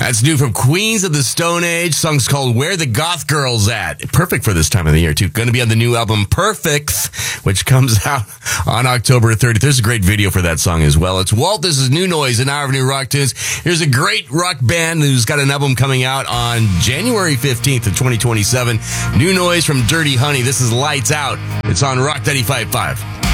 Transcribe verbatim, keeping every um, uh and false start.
That's new from Queens of the Stone Age. Song's called Where the Goth Girls At. Perfect for this time of the year, too. Going to be on the new album Perfect, which comes out on October thirtieth. There's a great video for that song as well. It's Walt. This is New Noise, an hour of new rock tunes. Here's a great rock band who's got an album coming out on January fifteenth of twenty twenty-seven. New Noise from Dirty Honey. This is Lights Out. It's on Rock ninety-five point five.